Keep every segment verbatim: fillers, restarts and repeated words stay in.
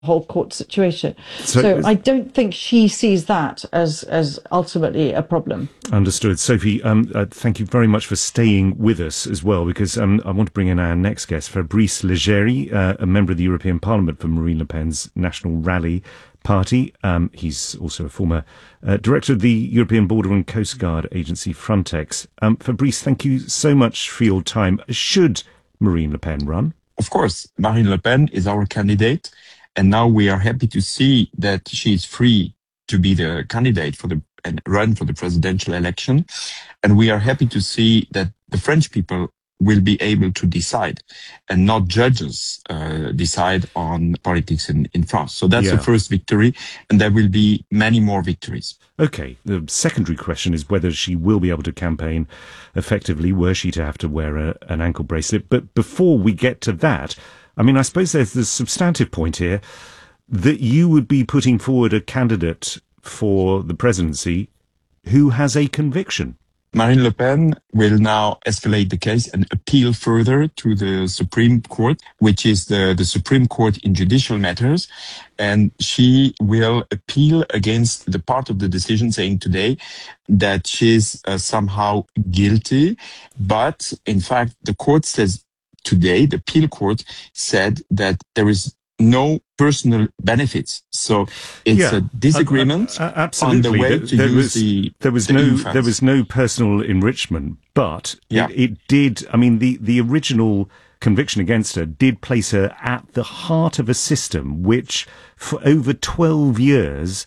whole court situation. So, so I don't think she sees that as as ultimately a problem. Understood. Sophie, um, uh, thank you very much for staying with us as well, because um, I want to bring in our next guest, Fabrice Leggeri, uh, a member of the European Parliament for Marine Le Pen's National Rally Party. Um, he's also a former uh, director of the European Border and Coast Guard agency Frontex. Um, Fabrice, thank you so much for your time. Should Marine Le Pen run? Of course, Marine Le Pen is our candidate. And now we are happy to see that she is free to be the candidate for the and run for the presidential election. And we are happy to see that the French people will be able to decide and not judges uh, decide on politics in, in France. So that's yeah. the first victory. And there will be many more victories. Okay. The secondary question is whether she will be able to campaign effectively were she to have to wear a, an ankle bracelet. But before we get to that, I mean, I suppose there's the substantive point here that you would be putting forward a candidate for the presidency who has a conviction. Marine Le Pen will now escalate the case and appeal further to the Supreme Court, which is the, the Supreme Court in judicial matters. And she will appeal against the part of the decision saying today that she's uh, somehow guilty. But in fact, the court says today, the appeal court said that there is no personal benefits. So it's yeah, a disagreement uh, uh, absolutely. on the way there, to there use was, the there was the no infants. there was no personal enrichment, but yeah. it, it did. I mean, the the original conviction against her did place her at the heart of a system which, for over twelve years,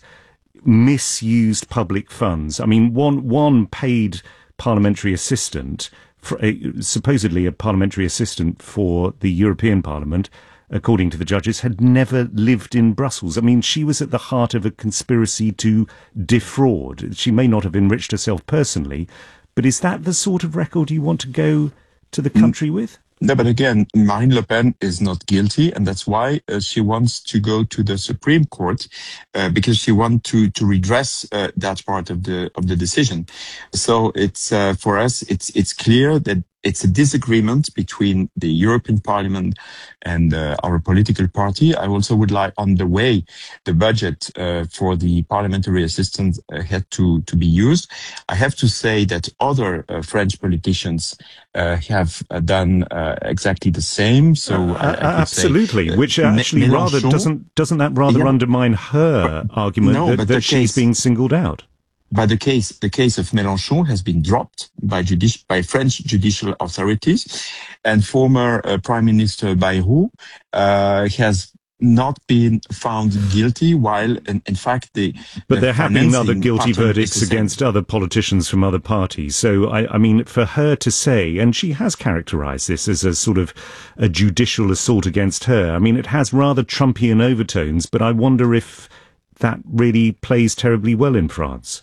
misused public funds. I mean, one one paid parliamentary assistant, for a, supposedly a parliamentary assistant for the European Parliament, according to the judges, had never lived in Brussels. I mean, she was at the heart of a conspiracy to defraud. She may not have enriched herself personally, but is that the sort of record you want to go to the country with? No, but again, Marine Le Pen is not guilty, and that's why uh, she wants to go to the Supreme Court uh, because she wants to to redress uh, that part of the of the decision. So it's uh, for us, it's it's clear that it's a disagreement between the European Parliament and uh, our political party. I also would like, on the way, the budget uh, for the parliamentary assistance uh, had to, to be used. I have to say that other uh, French politicians uh, have uh, done uh, exactly the same. So uh, I, I could absolutely, say, uh, which actually Mélenchon, rather doesn't doesn't that rather yeah, undermine her but, argument no, that, that she's case, being singled out? But the case, the case of Mélenchon has been dropped by judici- by French judicial authorities, and former uh, Prime Minister Bayrou uh, has not been found guilty, while in, in fact the but the there have been other guilty verdicts against other politicians from other parties. So I, I mean, for her to say, and she has characterised this as a sort of a judicial assault against her. I mean, it has rather Trumpian overtones, but I wonder if that really plays terribly well in France.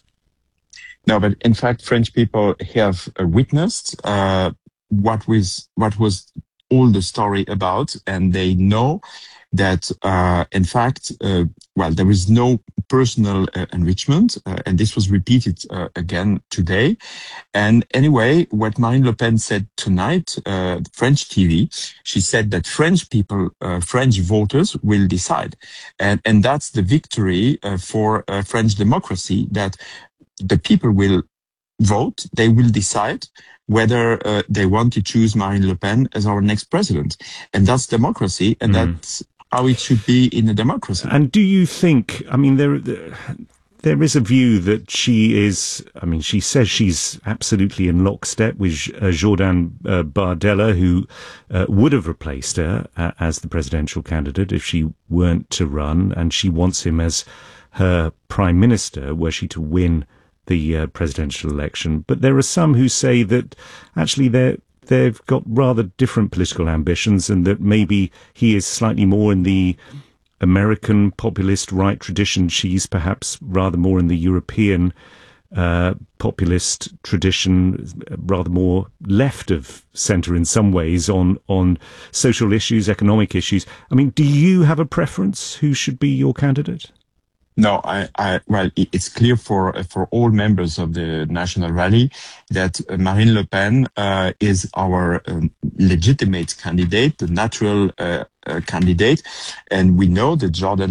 No, but in fact, French people have uh, witnessed uh, what was what was all the story about, and they know that, uh, in fact, uh, well, there is no personal uh, enrichment, uh, and this was repeated uh, again today. And anyway, what Marine Le Pen said tonight, uh, French T V, she said that French people, uh, French voters will decide, and and that's the victory uh, for uh, French democracy. That the people will vote, they will decide whether uh, they want to choose Marine Le Pen as our next president. And that's democracy, and mm. that's how it should be in a democracy. And do you think, I mean, there, there is a view that she is, I mean, she says she's absolutely in lockstep with uh, Jordan uh, Bardella, who uh, would have replaced her uh, as the presidential candidate if she weren't to run, and she wants him as her prime minister were she to win the uh, presidential election. But there are some who say that actually they're, they've got rather different political ambitions, and that maybe he is slightly more in the American populist right tradition. She's perhaps rather more in the European uh, populist tradition, rather more left of centre in some ways on, on social issues, economic issues. I mean, do you have a preference who should be your candidate? No, I, I, well, it- it's clear for for all members of the National Rally that uh, Marine Le Pen uh, is our um, legitimate candidate, the natural uh, uh, candidate, and we know that Jordan